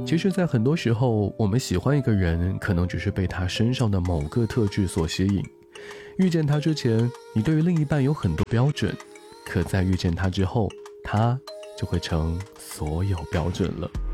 其实在很多时候，我们喜欢一个人，可能只是被他身上的某个特质所吸引。遇见他之前，你对于另一半有很多标准，可在遇见他之后，他就会成所有标准了。